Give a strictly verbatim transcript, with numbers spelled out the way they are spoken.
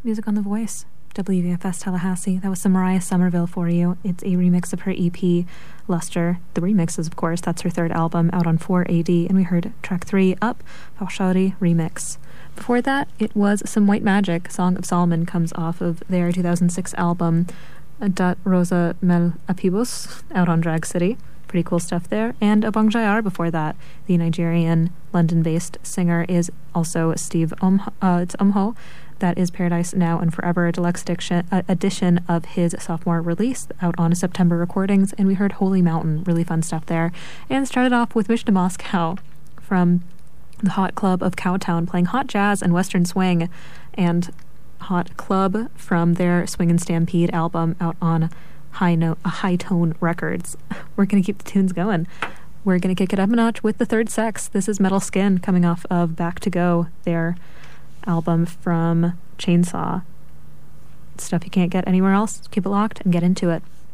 Music on The Voice, W V F S Tallahassee. That was some Mariah Somerville for you. It's a remix of her E P, Luster. The remix is, of course, that's her third album, out on four A D, and we heard track three, Up, Paushari remix. Before that, it was some White Magic. Song of Solomon comes off of their two thousand six album, Dat Rosa Mel Apibus, out on Drag City. Pretty cool stuff there. And Obong Jayar before that. The Nigerian, London-based singer is also Steve Umho. Uh, it's Umho. That is Paradise Now and Forever, a deluxe edition, uh, edition of his sophomore release, out on September recordings. And we heard Holy Mountain, really fun stuff there. And started off with Mishnah Moscow from the Hot Club of Cowtown, playing hot jazz and western swing. And Hot Club from their Swing and Stampede album, out on High No- High Tone Records. We're going to keep the tunes going. We're going to kick it up a notch with The Third Sex. This is Metal Skin, coming off of Back to Go, their album from Chainsaw. Stuff you can't get anywhere else. Keep it locked and get into it.